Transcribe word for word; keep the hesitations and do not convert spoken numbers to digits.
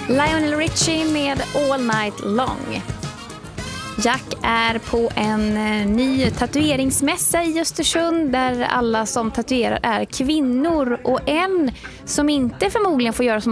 Lionel Richie med All Night Long. Jack är på en ny tatueringsmässa i Östersund där alla som tatuerar är kvinnor, och en som inte förmodligen får göra som